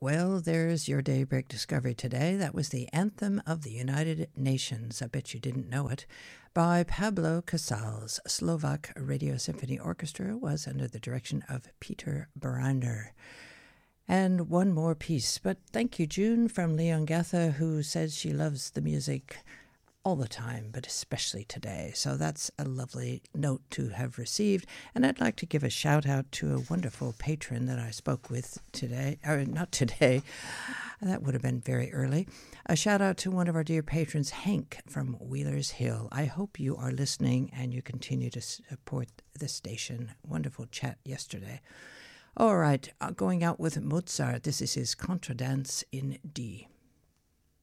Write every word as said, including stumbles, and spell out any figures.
Well, there's your Daybreak Discovery today. That was the Anthem of the United Nations. I bet you didn't know it. By Pablo Casals. Slovak Radio Symphony Orchestra was under the direction of Peter Brander. And one more piece. But thank you, June, from Leon Gatha, who says she loves the music all the time, but especially today. So that's a lovely note to have received. And I'd like to give a shout out to a wonderful patron that I spoke with today, or not today, that would have been very early. A shout out to one of our dear patrons, Hank from Wheelers Hill. I hope you are listening and you continue to support the station. Wonderful chat yesterday. All right, going out with Mozart. This is his Contradance in D.